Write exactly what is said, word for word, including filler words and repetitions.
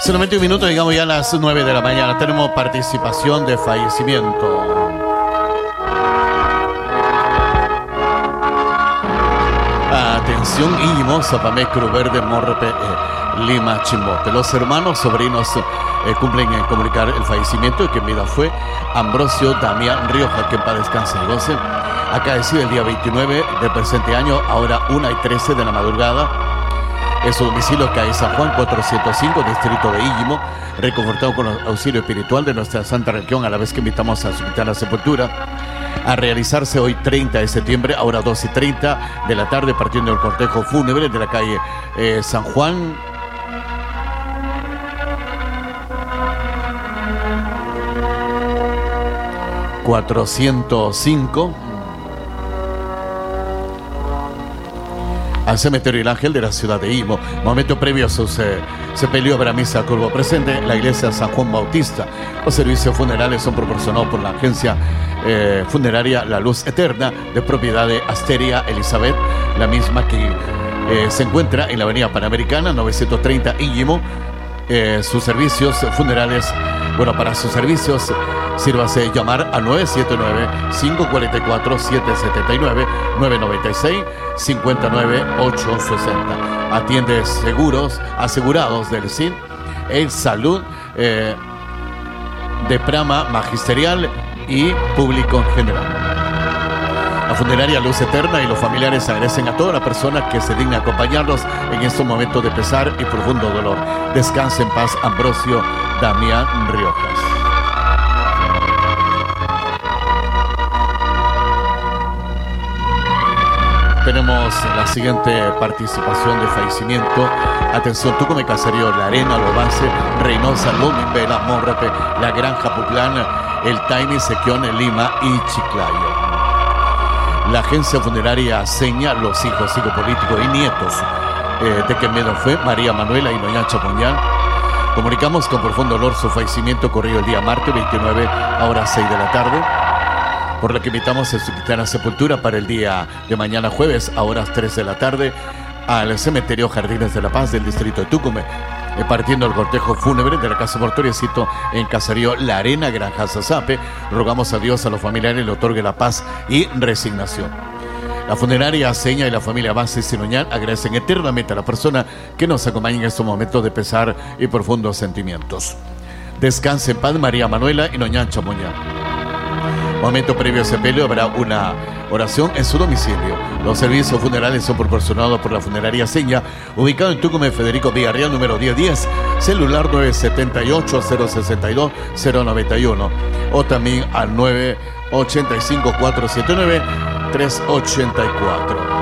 Solamente un minuto, llegamos ya a las nueve de la mañana. Tenemos participación de fallecimiento. Atención, Íñimo, Zapamé, Cruz Verde, Morrepe, eh, Lima, Chimbote. Los hermanos sobrinos eh, cumplen en comunicar el fallecimiento, que en vida fue Ambrosio Damián Rioja, que en paz descanse y goce. Acaecido el día veintinueve del presente año, ahora una y trece de la madrugada. Es su domicilio, calle San Juan cuatrocientos cinco, distrito de Íñimo, reconfortado con el auxilio espiritual de nuestra santa religión, a la vez que invitamos a su la sepultura a realizarse hoy treinta de septiembre, ahora dos y treinta de la tarde, partiendo del cortejo fúnebre de la calle eh, San Juan cuatrocientos cinco al cementerio El Ángel de la ciudad de Íñimo. Momento previo a su se, sepelio habrá misa curvo presente en la iglesia San Juan Bautista. Los servicios funerales son proporcionados por la agencia eh, funeraria La Luz Eterna, de propiedad de Asteria Elizabeth, la misma que eh, se encuentra en la avenida Panamericana novecientos treinta Íñimo. Eh, sus servicios funerales, bueno, para sus servicios sírvase llamar al nueve siete nueve, cinco cuatro cuatro, siete siete nueve, nueve nueve seis, cinco nueve ocho seis cero. Atiende seguros asegurados del S I N, en salud, eh, de Prama magisterial y público en general. La funeraria Luz Eterna y los familiares agradecen a toda la persona que se digna acompañarlos en estos momentos de pesar y profundo dolor. Descanse en paz, Ambrosio Damián Riojas. Tenemos la siguiente participación de fallecimiento. Atención, Tucumán, Caserío, La Arena, Lobance, Reynosa, Lomimbela, Morrepe, La Granja, Putlán, El Taini, Sequión, Lima y Chiclayo. La agencia funeraria Seña, los hijos, hijos políticos y nietos eh, de que menos fue María Manuela y Doña Chapuñal. Comunicamos con profundo dolor su fallecimiento ocurrido el día martes veintinueve a horas seis de la tarde, por lo que invitamos a su cristiana sepultura para el día de mañana jueves a horas tres de la tarde al cementerio Jardines de la Paz del distrito de Tucumán, eh, partiendo el cortejo fúnebre de la casa mortuoria cito en Caserío La Arena, Granja Zazape. Rogamos a Dios a los familiares le otorgue la paz y resignación. La funeraria Seña y la familia Vázquez y Sinoñán agradecen eternamente a la persona que nos acompaña en estos momentos de pesar y profundos sentimientos. Descanse en paz María Manuela y Doña Chamuñán. Momento previo a sepelio habrá una oración en su domicilio. Los servicios funerales son proporcionados por la funeraria Seña, ubicado en Tucumán, Federico Villarreal, número diez diez, celular nueve siete ocho, cero seis dos, cero nueve uno, o también al nueve ocho cinco, cuatro siete nueve, tres ocho cuatro.